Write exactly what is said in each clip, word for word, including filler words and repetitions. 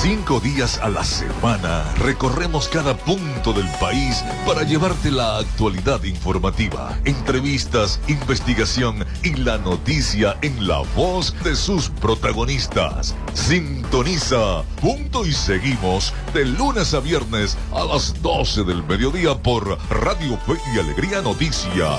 Cinco días a la semana recorremos cada punto del país para llevarte la actualidad informativa, entrevistas, investigación y la noticia en la voz de sus protagonistas. Sintoniza Punto y Seguimos de lunes a viernes a las doce del mediodía por Radio Fe y Alegría Noticias.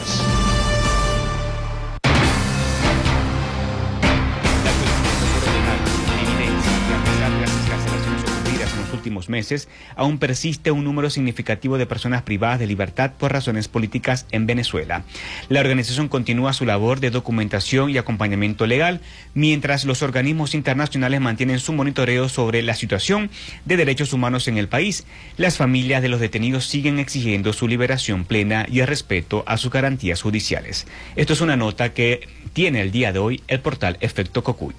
Últimos meses, aún persiste un número significativo de personas privadas de libertad por razones políticas en Venezuela. La organización continúa su labor de documentación y acompañamiento legal, mientras los organismos internacionales mantienen su monitoreo sobre la situación de derechos humanos en el país. Las familias de los detenidos siguen exigiendo su liberación plena y el respeto a sus garantías judiciales. Esto es una nota que tiene el día de hoy el portal Efecto Cocuyo.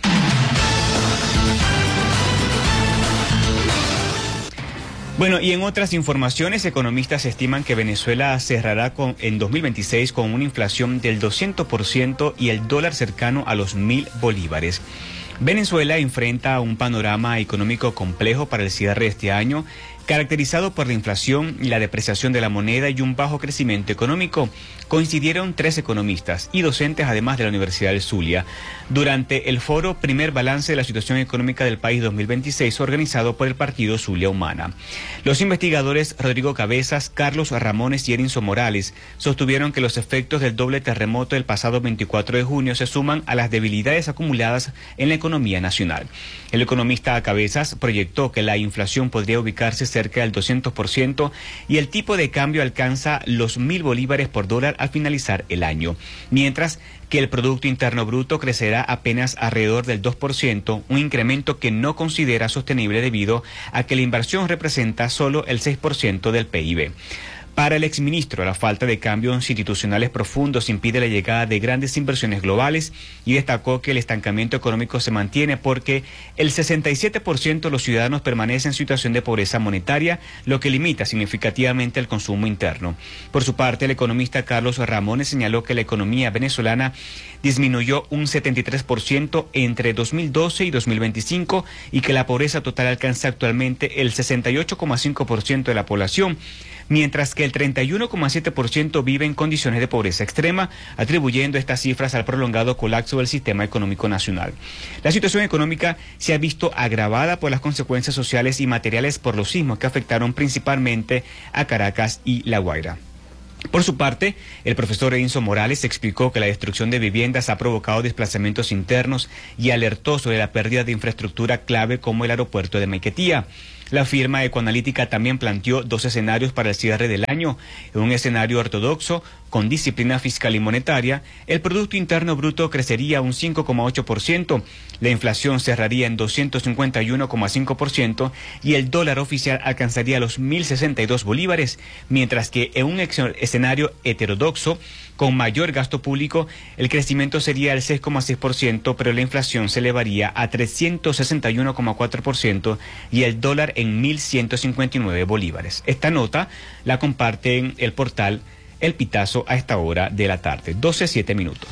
Bueno, y en otras informaciones, economistas estiman que Venezuela cerrará con, en dos mil veintiséis con una inflación del doscientos por ciento y el dólar cercano a los mil bolívares. Venezuela enfrenta un panorama económico complejo para el cierre de este año, caracterizado por la inflación y la depreciación de la moneda y un bajo crecimiento económico. Coincidieron tres economistas y docentes, además de la Universidad del Zulia, durante el foro Primer Balance de la Situación Económica del País dos mil veintiséis, organizado por el Partido Zulia Humana. Los investigadores Rodrigo Cabezas, Carlos Ramones y Erinzo Morales sostuvieron que los efectos del doble terremoto del pasado veinticuatro de junio se suman a las debilidades acumuladas en la economía nacional. El economista Cabezas proyectó que la inflación podría ubicarse cerca del doscientos por ciento y el tipo de cambio alcanza los mil bolívares por dólar al finalizar el año, mientras que el Producto Interno Bruto crecerá apenas alrededor del dos por ciento, un incremento que no considera sostenible debido a que la inversión representa solo el seis por ciento del P I B. Para el exministro, la falta de cambios institucionales profundos impide la llegada de grandes inversiones globales y destacó que el estancamiento económico se mantiene porque el sesenta y siete por ciento de los ciudadanos permanecen en situación de pobreza monetaria, lo que limita significativamente el consumo interno. Por su parte, el economista Carlos Ramones señaló que la economía venezolana disminuyó un setenta y tres por ciento entre dos mil doce y dos mil veinticinco y que la pobreza total alcanza actualmente el sesenta y ocho coma cinco por ciento de la población, mientras que el treinta y uno coma siete por ciento vive en condiciones de pobreza extrema, atribuyendo estas cifras al prolongado colapso del sistema económico nacional. La situación económica se ha visto agravada por las consecuencias sociales y materiales por los sismos que afectaron principalmente a Caracas y La Guaira. Por su parte, el profesor Erinzo Morales explicó que la destrucción de viviendas ha provocado desplazamientos internos y alertó sobre la pérdida de infraestructura clave como el aeropuerto de Maiquetía. La firma ecoanalítica también planteó dos escenarios para el cierre del año. En un escenario ortodoxo, con disciplina fiscal y monetaria, el Producto Interno Bruto crecería un cinco coma ocho por ciento, la inflación cerraría en doscientos cincuenta y uno coma cinco por ciento y el dólar oficial alcanzaría los mil sesenta y dos bolívares, mientras que en un escenario heterodoxo, con mayor gasto público, el crecimiento sería el seis coma seis por ciento, pero la inflación se elevaría a trescientos sesenta y uno coma cuatro por ciento y el dólar en mil ciento cincuenta y nueve bolívares. Esta nota la comparte en el portal El Pitazo a esta hora de la tarde, doce siete minutos.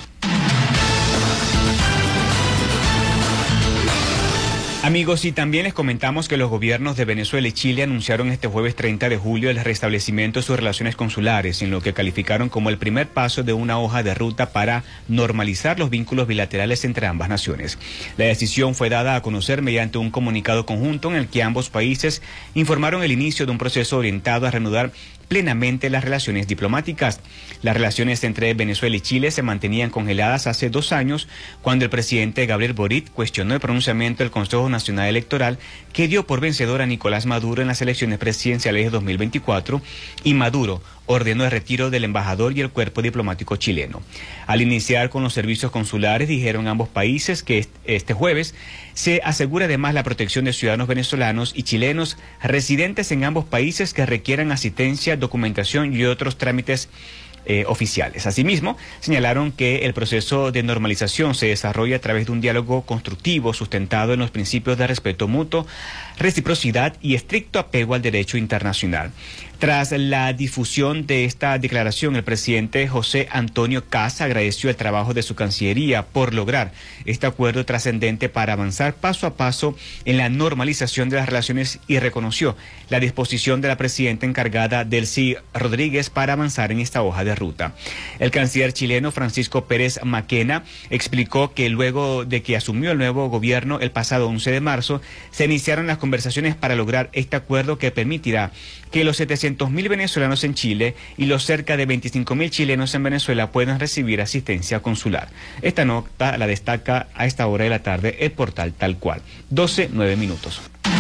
Amigos, y también les comentamos que los gobiernos de Venezuela y Chile anunciaron este jueves treinta de julio el restablecimiento de sus relaciones consulares, en lo que calificaron como el primer paso de una hoja de ruta para normalizar los vínculos bilaterales entre ambas naciones. La decisión fue dada a conocer mediante un comunicado conjunto en el que ambos países informaron el inicio de un proceso orientado a reanudar plenamente las relaciones diplomáticas. Las relaciones entre Venezuela y Chile se mantenían congeladas hace dos años cuando el presidente Gabriel Boric cuestionó el pronunciamiento del Consejo Nacional Electoral que dio por vencedor a Nicolás Maduro en las elecciones presidenciales de dos mil veinticuatro y Maduro ordenó el retiro del embajador y el cuerpo diplomático chileno. Al iniciar con los servicios consulares, dijeron ambos países que este jueves se asegura además la protección de ciudadanos venezolanos y chilenos residentes en ambos países que requieran asistencia, documentación y otros trámites Eh, oficiales. Asimismo, señalaron que el proceso de normalización se desarrolla a través de un diálogo constructivo sustentado en los principios de respeto mutuo, reciprocidad y estricto apego al derecho internacional. Tras la difusión de esta declaración, el presidente José Antonio Kast agradeció el trabajo de su Cancillería por lograr este acuerdo trascendente para avanzar paso a paso en la normalización de las relaciones y reconoció la disposición de la presidenta encargada Delcy Rodríguez para avanzar en esta hoja de ruta. El canciller chileno Francisco Pérez Maquena explicó que luego de que asumió el nuevo gobierno el pasado once de marzo, se iniciaron las conversaciones para lograr este acuerdo que permitirá que los setecientos mil venezolanos en Chile y los cerca de veinticinco mil chilenos en Venezuela puedan recibir asistencia consular. Esta nota la destaca a esta hora de la tarde el portal Tal Cual. doce, nueve minutos.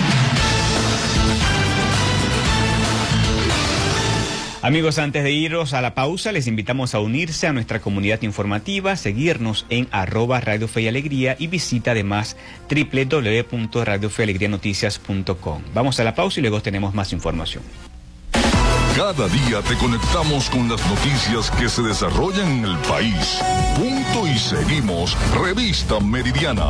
Amigos, antes de irnos a la pausa, les invitamos a unirse a nuestra comunidad informativa, seguirnos en arroba Radio Fe y Alegría y visita además doble u doble u doble u punto radio fe alegría noticias punto com. Vamos a la pausa y luego tenemos más información. Cada día te conectamos con las noticias que se desarrollan en el país. Punto y seguimos. Revista Meridiana.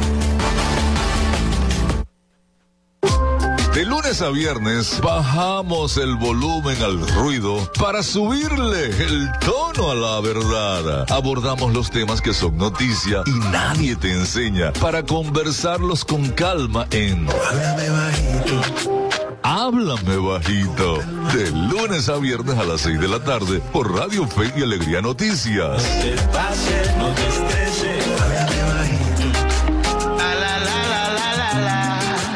De lunes a viernes bajamos el volumen al ruido para subirle el tono a la verdad. Abordamos los temas que son noticia y nadie te enseña para conversarlos con calma en Háblame Bajito. Háblame Bajito. De lunes a viernes a las seis de la tarde por Radio Fe y Alegría Noticias. No te pases, no te estreses. Háblame Bajito. La, la, la, la, la, la.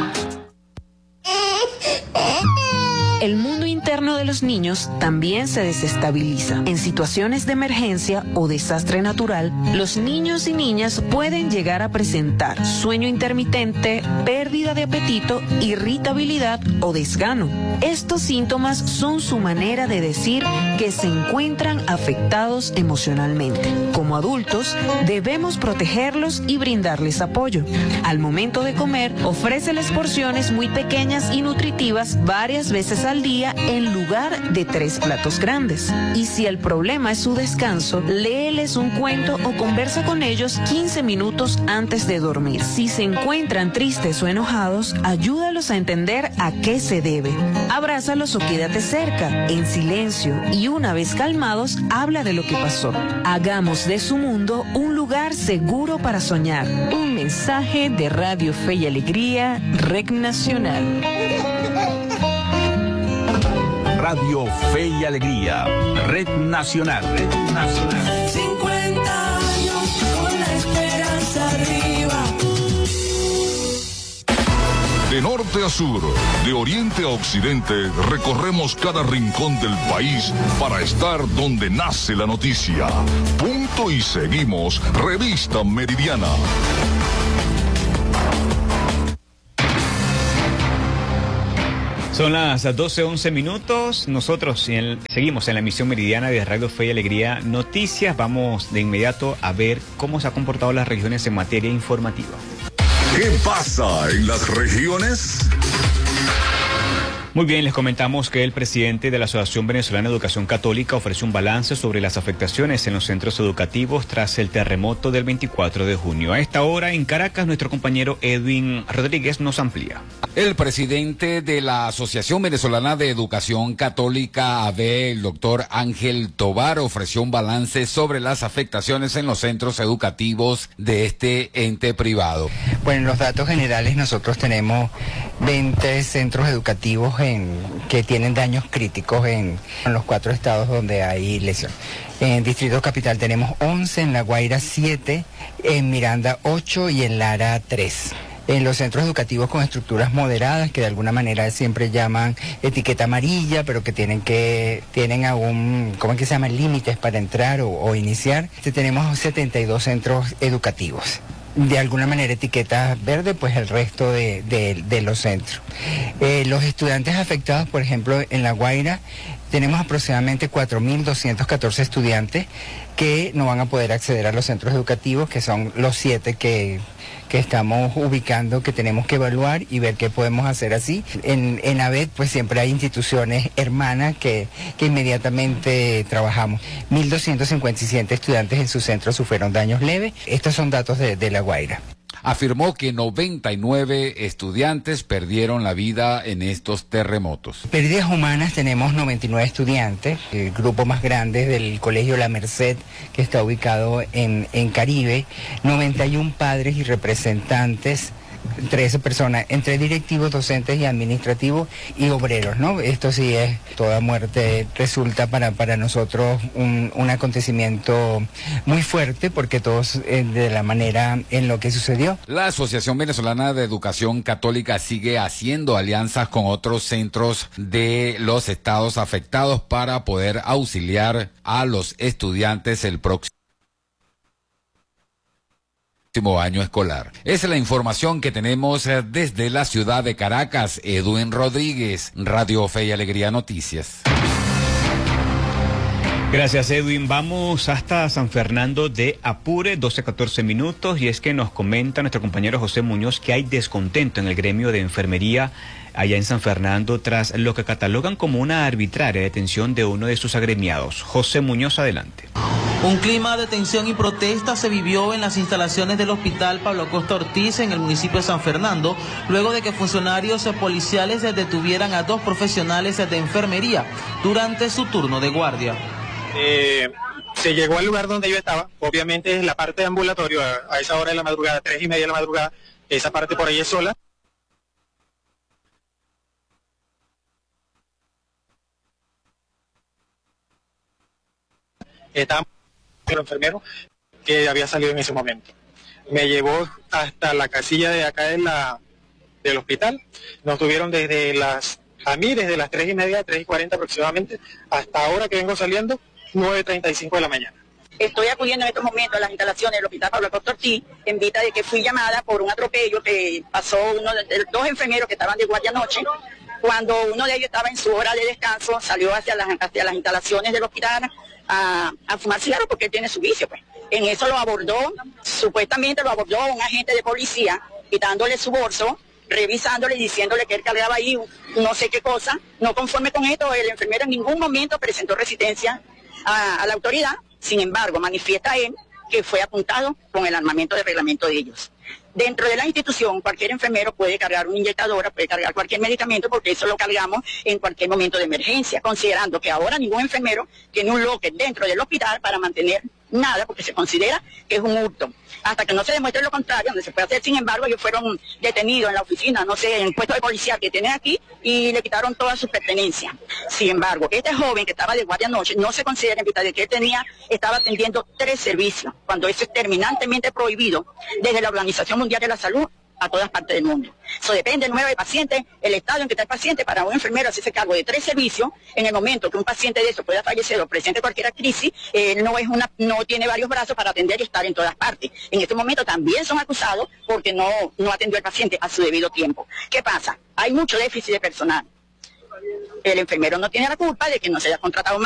El mundo interno de los niños también se desestabiliza. En situaciones de emergencia o desastre natural, los niños y niñas pueden llegar a presentar sueño intermitente, pérdida de apetito, irritabilidad o desgano. Estos síntomas son su manera de decir que se encuentran afectados emocionalmente. Como adultos, debemos protegerlos y brindarles apoyo. Al momento de comer, ofréceles porciones muy pequeñas y nutritivas varias veces al día en lugar de tres platos grandes. Y si el problema es su descanso, léeles un cuento o conversa con ellos quince minutos antes de dormir. Si se encuentran tristes o enojados, ayúdalos a entender a qué se debe. Abrázalos o quédate cerca, en silencio, y una vez calmados, habla de lo que pasó. Hagamos de su mundo un lugar seguro para soñar. Un mensaje de Radio Fe y Alegría, Red Nacional. Radio Fe y Alegría, Red Nacional. Red Nacional. cincuenta años con la esperanza arriba. De norte a sur, de oriente a occidente, recorremos cada rincón del país para estar donde nace la noticia. Punto y seguimos. Revista Meridiana. Son las doce, once minutos. Nosotros en, seguimos en la emisión meridiana de Radio Fe y Alegría Noticias. Vamos de inmediato a ver cómo se han comportado las regiones en materia informativa. ¿Qué pasa en las regiones? Muy bien, les comentamos que el presidente de la Asociación Venezolana de Educación Católica ofreció un balance sobre las afectaciones en los centros educativos tras el terremoto del veinticuatro de junio. A esta hora en Caracas, nuestro compañero Edwin Rodríguez nos amplía. El presidente de la Asociación Venezolana de Educación Católica, A V E, el doctor Ángel Tobar, ofreció un balance sobre las afectaciones en los centros educativos de este ente privado. Bueno, en los datos generales nosotros tenemos veinte centros educativos en, que tienen daños críticos en, en los cuatro estados donde hay lesión. En Distrito Capital tenemos once, en La Guaira siete, en Miranda ocho y en Lara tres. En los centros educativos con estructuras moderadas, que de alguna manera siempre llaman etiqueta amarilla, pero que tienen que tienen aún, ¿cómo es que se llama?, límites para entrar o, o iniciar. Tenemos setenta y dos centros educativos. De alguna manera etiqueta verde, pues el resto de, de, de los centros. Eh, los estudiantes afectados, por ejemplo, en La Guaira, tenemos aproximadamente cuatro mil doscientos catorce estudiantes que no van a poder acceder a los centros educativos, que son los siete que, que estamos ubicando, que tenemos que evaluar y ver qué podemos hacer así. En, en A V E D, pues siempre hay instituciones hermanas que, que inmediatamente trabajamos. mil doscientos cincuenta y siete estudiantes en su centro sufrieron daños leves. Estos son datos de, de La Guaira. afirmó que noventa y nueve estudiantes perdieron la vida en estos terremotos. Pérdidas humanas tenemos noventa y nueve estudiantes, el grupo más grande del Colegio La Merced, que está ubicado en, en Caribe, noventa y uno padres y representantes, trece personas, entre directivos, docentes y administrativos y obreros, ¿no? Esto sí es, toda muerte resulta para, para nosotros un, un acontecimiento muy fuerte, porque todos eh, de la manera en lo que sucedió. La Asociación Venezolana de Educación Católica sigue haciendo alianzas con otros centros de los estados afectados para poder auxiliar a los estudiantes el próximo año escolar. Esa es la información que tenemos desde la ciudad de Caracas. Edwin Rodríguez, Radio Fe y Alegría Noticias. Gracias, Edwin. Vamos hasta San Fernando de Apure, doce catorce minutos, y es que nos comenta nuestro compañero José Muñoz que hay descontento en el gremio de enfermería allá en San Fernando tras lo que catalogan como una arbitraria detención de uno de sus agremiados. José Muñoz, adelante. Un clima de tensión y protesta se vivió en las instalaciones del Hospital Pablo Acosta Ortiz en el municipio de San Fernando, luego de que funcionarios policiales detuvieran a dos profesionales de enfermería durante su turno de guardia. Eh, se llegó al lugar donde yo estaba, obviamente es la parte de ambulatorio, a, a esa hora de la madrugada, tres y media de la madrugada, esa parte por ahí es sola. Estábamos el enfermero que había salido en ese momento. Me llevó hasta la casilla de acá de la, del hospital. Nos tuvieron desde las, a mí desde las tres y media, tres y cuarenta aproximadamente, hasta ahora que vengo saliendo, nueve treinta y cinco de la mañana. Estoy acudiendo en estos momentos a las instalaciones del Hospital Pablo Acosta Ortiz en vista de que fui llamada por un atropello que pasó uno de, de dos enfermeros que estaban de guardia anoche. Cuando uno de ellos estaba en su hora de descanso, salió hacia las, hacia las instalaciones del hospital a, a fumar cigarro porque él tiene su vicio, pues. En eso lo abordó, supuestamente lo abordó un agente de policía, quitándole su bolso, revisándole y diciéndole que él cargaba ahí no sé qué cosa. No conforme con esto, el enfermero en ningún momento presentó resistencia a, a la autoridad. Sin embargo, manifiesta él que fue apuntado con el armamento de reglamento de ellos. Dentro de la institución, cualquier enfermero puede cargar una inyectadora, puede cargar cualquier medicamento, porque eso lo cargamos en cualquier momento de emergencia, considerando que ahora ningún enfermero tiene un locker dentro del hospital para mantener nada, porque se considera que es un hurto. Hasta que no se demuestre lo contrario, donde se puede hacer. Sin embargo, ellos fueron detenidos en la oficina, no sé, en el puesto de policía que tienen aquí, y le quitaron todas sus pertenencias. Sin embargo, este joven que estaba de guardia anoche no se considera, en vista de que él tenía, estaba atendiendo tres servicios, cuando eso es terminantemente prohibido desde la Organización Mundial de la Salud a todas partes del mundo. Eso depende del número de pacientes, el estado en que está el paciente. Para un enfermero hacerse cargo de tres servicios, en el momento que un paciente de eso pueda fallecer o presente cualquier crisis, él no es una, no tiene varios brazos para atender y estar en todas partes. En este momento también son acusados porque no, no atendió al paciente a su debido tiempo. ¿Qué pasa? Hay mucho déficit de personal. El enfermero no tiene la culpa de que no se haya contratado más